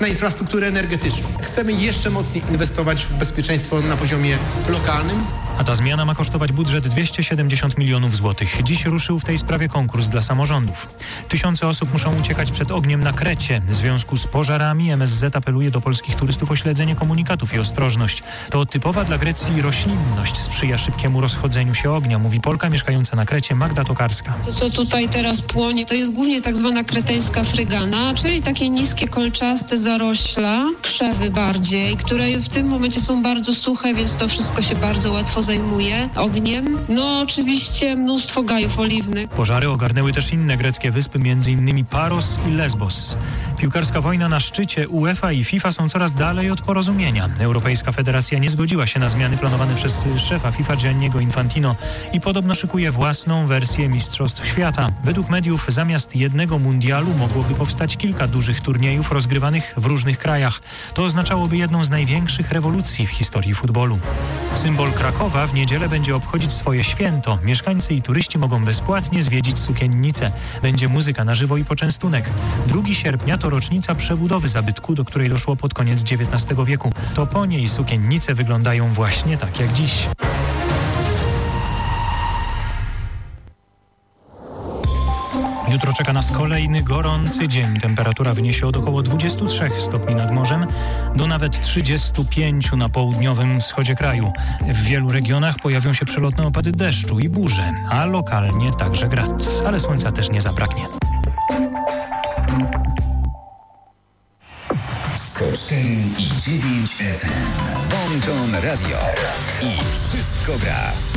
na infrastrukturę energetyczną. Chcemy jeszcze mocniej inwestować w bezpieczeństwo na poziomie lokalnym. A ta zmiana ma kosztować budżet 270 milionów złotych. Dziś ruszył w tej sprawie konkurs dla samorządów. Tysiące osób muszą uciekać przed ogniem na Krecie. W związku z pożarami MSZ apeluje do polskich turystów o śledzenie komunikatów i ostrożność. To typowa dla Grecji roślinność sprzyja szybkiemu rozchodzeniu się ognia, mówi Polka mieszkająca na Krecie Magda Tokarska. To, co tutaj teraz płonie, to jest głównie tak zwana kreteńska frygana, czyli takie niskie, kolczaste zarośla, krzewy bardziej, które w tym momencie są bardzo suche, więc to wszystko się bardzo łatwo zajmuje ogniem. No oczywiście mnóstwo gajów oliwnych. Pożary ogarnęły też inne greckie wyspy, m.in. Paros i Lesbos. Piłkarska wojna na szczycie. UEFA i FIFA są coraz dalej od porozumienia. Europejska Federacja nie zgodziła się na zmiany planowane przez szefa FIFA Gianniego Infantino i podobno szykuje własną wersję Mistrzostw Świata. Według mediów zamiast jednego mundialu mogłoby powstać kilka dużych turniejów rozgrywanych w różnych krajach. To oznaczałoby jedną z największych rewolucji w historii futbolu. Symbol Krakowa w niedzielę będzie obchodzić swoje święto. Mieszkańcy i turyści mogą bezpłatnie zwiedzić sukiennicę. Będzie muzyka na żywo i poczęstunek. 2 sierpnia to rocznica przebudowy zabytku, do której doszło pod koniec XIX wieku. To po niej sukiennice wyglądają właśnie tak jak dziś. Jutro czeka nas kolejny gorący dzień. Temperatura wyniesie od około 23 stopni nad morzem do nawet 35 na południowym wschodzie kraju. W wielu regionach pojawią się przelotne opady deszczu i burze, a lokalnie także grad. Ale słońca też nie zabraknie. 104,9 FM. Bon Ton Radio. I wszystko gra.